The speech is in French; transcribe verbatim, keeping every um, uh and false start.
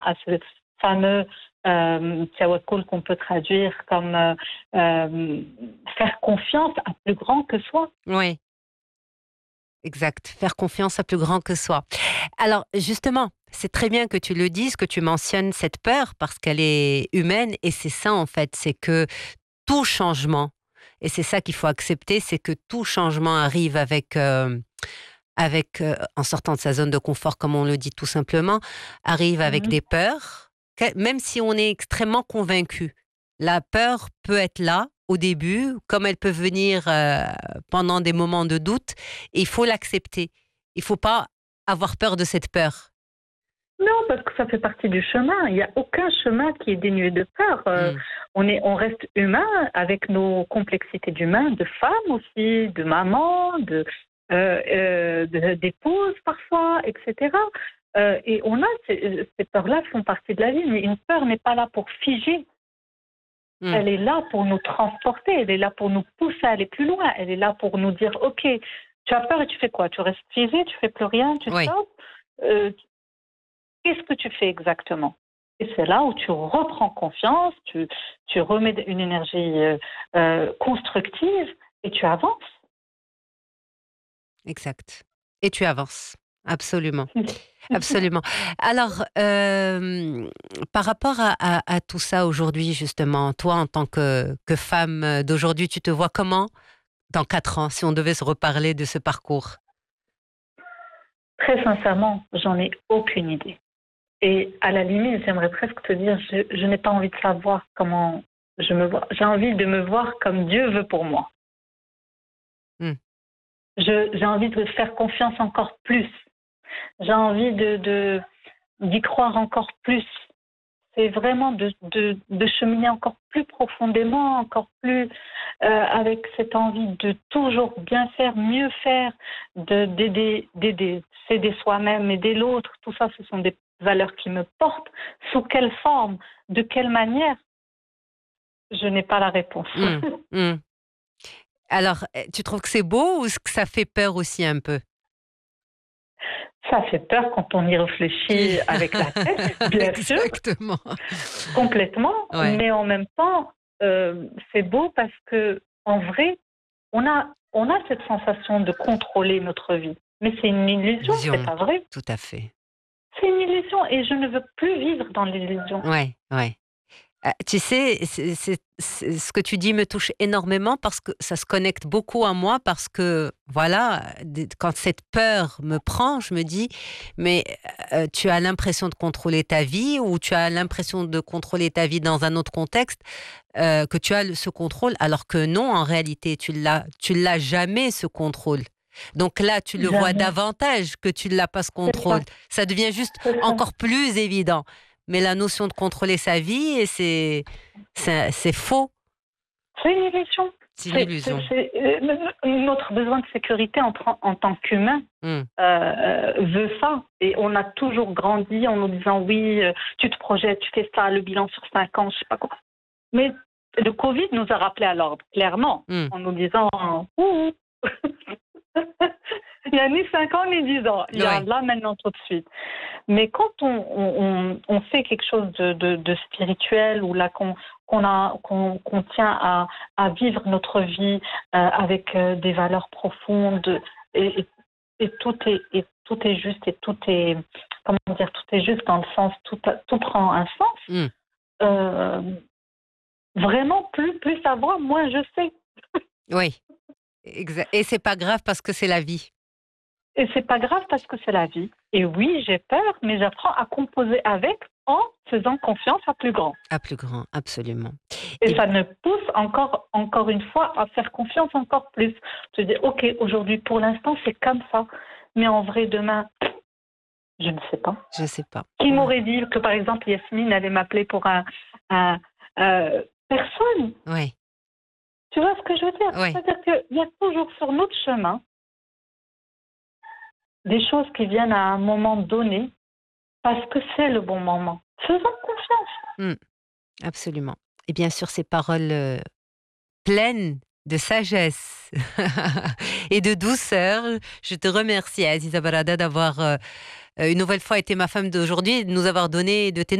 à ce fameux euh, tawakkul qu'on peut traduire comme euh, euh, faire confiance à plus grand que soi. Oui, exact. Faire confiance à plus grand que soi. Alors, justement, c'est très bien que tu le dises, que tu mentionnes cette peur parce qu'elle est humaine et c'est ça, en fait, c'est que tout changement, et c'est ça qu'il faut accepter, c'est que tout changement arrive avec, euh, avec euh, en sortant de sa zone de confort, comme on le dit tout simplement, arrive avec Mhm. des peurs, que- même si on est extrêmement convaincu. La peur peut être là au début, comme elle peut venir euh, pendant des moments de doute, et il faut l'accepter. Il ne faut pas avoir peur de cette peur. Non, parce que ça fait partie du chemin. Il n'y a aucun chemin qui est dénué de peur. Euh, Hmm. on, est, on reste humain avec nos complexités d'humain, de femmes aussi, de maman, de, euh, euh, de- d'épouse parfois, et cetera. Euh, et on a ces, ces peurs-là font partie de la vie, mais une peur n'est pas là pour figer. Hmm. Elle est là pour nous transporter, elle est là pour nous pousser à aller plus loin, elle est là pour nous dire, OK, tu as peur et tu fais quoi? Tu restes figé, tu fais plus rien, tu Oui, stops? Euh, Qu'est-ce que tu fais exactement? Et c'est là où tu reprends confiance, tu, tu remets une énergie euh, euh, constructive et tu avances. exact. Et tu avances. Absolument. Absolument. Alors, euh, par rapport à, à- à tout ça aujourd'hui, justement, toi, en tant que, que femme d'aujourd'hui, tu te vois comment dans quatre ans, si on devait se reparler de ce parcours? Très sincèrement, j'en ai aucune idée. Et à la limite, j'aimerais presque te dire, je, je n'ai pas envie de savoir comment je me vois. J'ai envie de me voir comme Dieu veut pour moi. Hmm. Je, j'ai envie de faire confiance encore plus. J'ai envie de, de, d'y croire encore plus. C'est vraiment de, de, de cheminer encore plus profondément, encore plus euh, avec cette envie de toujours bien faire, mieux faire, de, d'aider, d'aider, s'aider soi-même, aider l'autre. Tout ça, ce sont des valeurs qui me portent. Sous quelle forme, de quelle manière, je n'ai pas la réponse. Hmm. Hmm. Alors, euh, tu trouves que c'est beau ou est-ce que ça fait peur aussi un peu? Ça fait peur quand on y réfléchit avec la tête, bien sûr, Exactement. complètement, Ouais. mais en même temps, euh, c'est beau parce que en vrai, on a, on a cette sensation de contrôler notre vie. Mais c'est une illusion, c'est Illusion. pas vrai. Tout à fait. C'est une illusion et je ne veux plus vivre dans l'illusion. Ouais, ouais. Euh, tu sais, c'est, c'est- c'est- ce que tu dis me touche énormément parce que ça se connecte beaucoup à moi parce que, voilà, d- quand cette peur me prend, je me dis, mais euh, tu as l'impression de contrôler ta vie ou tu as l'impression de contrôler ta vie dans un autre contexte, euh, que tu as le- ce contrôle, alors que non, en réalité, tu l'as, tu l'as jamais, ce contrôle. Donc là, tu le vois Jamais. davantage que tu ne l'as pas, ce C'est contrôle. ça, Ça devient juste c'est ça. encore plus évident. Mais la notion de contrôler sa vie, et c'est, c'est, c'est faux. C'est une illusion. C'est une C'est, c'est, illusion. c'est, euh, notre besoin de sécurité en, tra- en tant qu'humain Hmm. euh, veut ça. Et on a toujours grandi en nous disant oui, euh, tu te projettes, tu fais ça, le bilan sur cinq ans, je sais pas quoi. Mais le Covid nous a rappelé à l'ordre, clairement, Hmm. en nous disant ouh, il n'y a ni cinq ans ni dix ans, il y a Ouais. là maintenant tout de suite. Mais quand on, on, on fait quelque chose de, de, de spirituel ou là qu'on, qu'on, a, qu'on, qu'on tient à, à vivre notre vie euh, avec euh, des valeurs profondes et, et, et tout est, et tout est juste et tout est, comment dire, tout est juste dans le sens, tout, tout prend un sens. Hmm. Euh, Vraiment, plus, plus ça va, moins je sais. Oui. Exa- Et c'est pas grave parce que c'est la vie. Et c'est pas grave parce que c'est la vie. Et oui, j'ai peur, mais j'apprends à composer avec en faisant confiance à plus grand. À plus grand, absolument. Et Et, ça me pousse encore, encore une fois à faire confiance encore plus. Je dis, OK, aujourd'hui, pour l'instant, c'est comme ça. Mais en vrai, demain, je ne sais pas. je sais pas. Qui m'aurait dit que, par exemple, Yasmine allait m'appeler pour un... un euh, personne. Oui, Tu vois ce que je veux dire? oui. C'est-à-dire qu'il y a toujours sur notre chemin des choses qui viennent à un moment donné parce que c'est le bon moment. Faisons confiance. Hmm. Absolument. Et bien sûr, ces paroles euh, pleines de sagesse et de douceur. Je te remercie, Aziza Barada, d'avoir euh, euh, une nouvelle fois été ma femme d'aujourd'hui et de nous avoir donné de tes